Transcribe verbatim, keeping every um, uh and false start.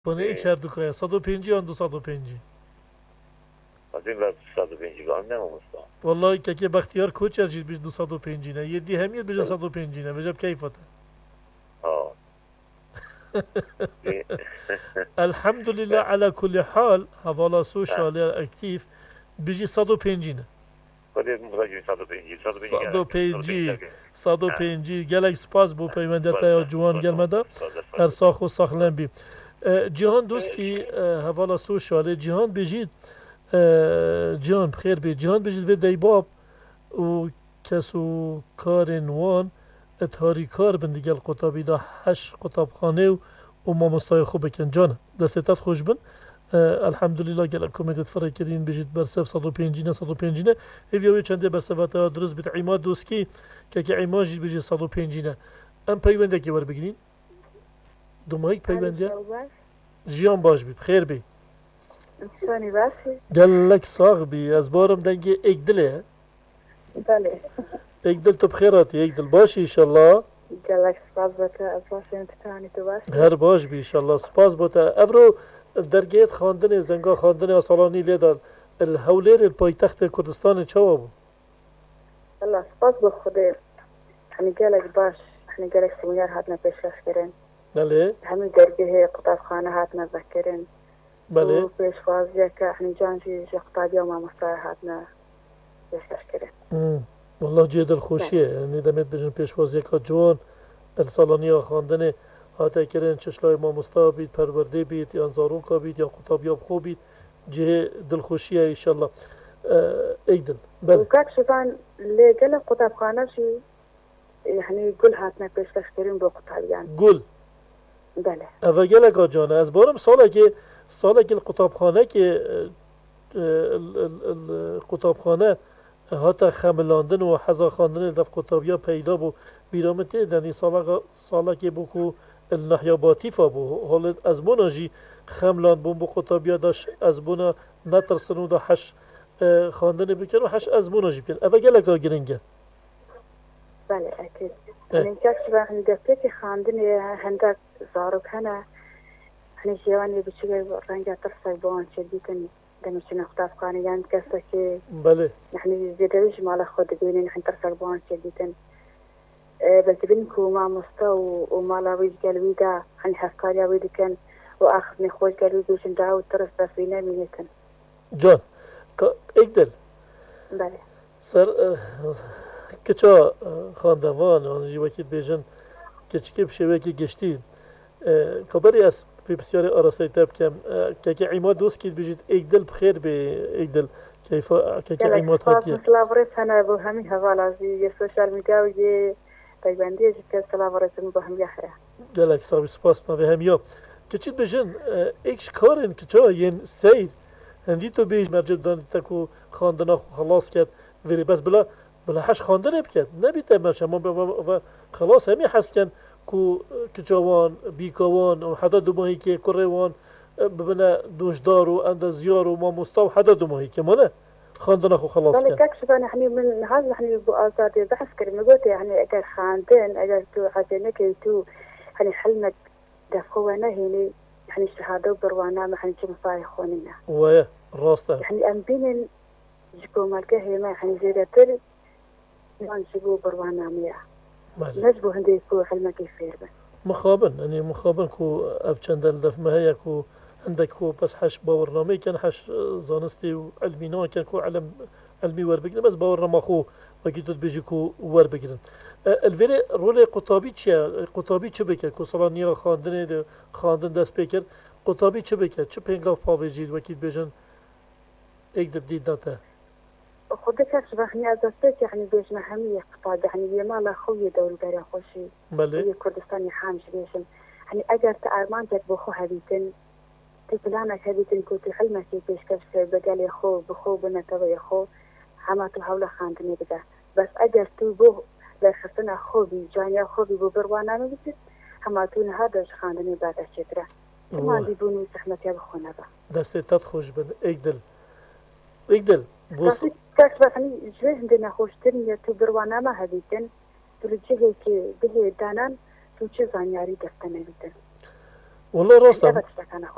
Bana ilk Erdukaya. صد و پنج یا دویست و پنج. Azim ben صد و پنج annem olmuştu. Vallahi keke bahtiyar koçerci biz دویست و پنج ne. Yedi hem yedi biz صد و پنج ne. Vecep keyfata. Aa. Elhamdülillah ala kulli hal havala sosyal aktif bizi صد و پنج ne. Kodi muzaki صد و پنج. صد و پنج. صد و پنج. Gelek spas bu peymendete ya juan gelmede. Her sağ و sağlam bir. Cihan dost ki havala sosyal cihan bijid cihan bخير بی cihan bijid ve deybab و کسو کارن وان اتهاری کار بندی گل قطابی دا هش قطابخانه و و ما مستای خوب بکن جانه دستت خوش بن الحمدلله گل کمیت فرق کردین بجید برسف صد و پنج نه صد و پنج نه هیوی چنده برسفات درست بیت عماد دوست کی که که عماد جید بجید صد و پنج نه ام پیونده کی ور بگیرین دومایک پیونده جیان باش بی بخیر بی ثاني باشي گلک ساغ بی از بارم دنگی اگدله بله اگدل تو بخیراتی اگدل باشی انشالله قالك سباز بتا أساسي أنت تاني تباشي هر باش بی انشالله سپاس بوده افرو درگیت خواندن زنگا خواندن آسالانی لیدار الهولیر الپایتخت کردستان چوا بو والله سباز بخدي يعني قالك باش يعني قالك سميار هاتنا بيشكش كرين بله همي درجه قطاف خانة هاتنا ذكرين بله وبيش فازيا كاحنا جانجي جي قطاب يوم ما مستوى هاتنا بيشكش كرين مم. والله جد الخوشیه یعنی دمت بجن پیشوازی که جوان السالانی خواندن هاته کرن چشلای ما مستا بید پرورده بید یا زارون کا بید یا قطابیاب خوب بید جه دلخوشیه انشالله ایدن بله وكاك شفان اللي قال قطاب خانة شي يعني يقول هاتنا بيشكش كرين بو قطابيان گل بله اوه گلک آجانه از بارم ساله که ساله که القطابخانه که القطابخانه هاتا خملاندن و حضا خواندن دف قطابیا پیدا بو بیرامته دنی سالا سالا که بو کو النحیاباتی فا بو حال از بونا جی خملاند بون بو قطابیا داش از بونا نترسنو دا حش خواندن بکن و حش از بونا جی بکن اوه گلک ها گرنگه بله أكيد يعني كاك شبان دفتي خاندني هندك زارك هنا hani جواني بشكل رنجة ترسل بون شديدني دمشنا خطاف قاني يعني كسك بله نحن زيدوش مال خود بيني نحن ترسل بون شديدن بس بينكو مع مستوى ومالا ويد قلبي دا hani حفكاريا ويد كان وآخذني خوش قلبي دوش نداو ترس بس بينا ميتن جان اقدر بله سر کچا خواندوان آنجی وقتی بیشن کچکی بشه وقتی گشتی کبری از فی بسیاری آراسته تاب کم که که عماد دوست کید بجید اقدل بخیر به اقدل کیفا که که عماد هاتیه سلاورت هنا بو همي هوالازي يه سوشال ميديا ويه پیوندی که سلاورت بو همي خره گلک ساوی سپاس ما به هم یا کچید بیشن ایکش کارن کچا ین سیر هندی تو بیش مرجب دانی تکو خواندنا خلاص کرد ولی بس بلا بلا حش خواندن بکرد نبیده ماشه ما و خلاص همی حس کن کو کچوان بیکوان و حدا دو ماهی که کروان ببینه دوشدار و اندازیار و ما مستو حدا دو ماهی که مانه خواندن خو خلاص انا کن كاكش يعني احنا من هذا احنا بو ازادي بحث كلمه قلت يعني اجر خاندين اجر تو حاجنك تو يعني حلمك دفقوانا هني يعني الشهاده بروانا ما حنجي مصايخوننا ويا راسته يعني ام بين جكو مالك هي ما يعني زيدتر ما نجيبو بروانا ميا نجبو هندي كو حلمك يفير مخابن يعني مخابن كو افچندل دف ما هي كو عندك كو بس حش باورنامه كان حش زانستي وعلمي نوع كان كو علم علمي ور بگیرن بس باورنامه خو وقتی تو بيجي كو ور بگیرن الفيري رول قطابي چه قطابي چه بکر کو سالانیا خواندن خواندن دست بکر قطابي چه بکر چه پنگاف پاوجید وقتی بيجن یک دب دید داته خودك كاكش بخني ازاتك يعني بيش محمية قطاع يعني يمالا خوي دول داري خوشي بله كردستاني حامش بيشن يعني اجر تأرمان تك بخو هبيتن تبلانك هبيتن كنت حلمك بيش كاش بقالي خو بخو بنتوي خو حماتو حول خاندني بدا بس اجر تو بو لخصنا خو بي جانيا خو بي ببروانا مبتت حماتون هذا خاندني بعد الشترة ما دي بونو سحمتي بخونا با دستت خوش بن اقدل اقدل بوس كاش بخني جوه عندنا خوش ترنيا تو بروانا ما هبيتن تلجيه كي به دانان تو چه زانياري دفتن بيتن والله راسته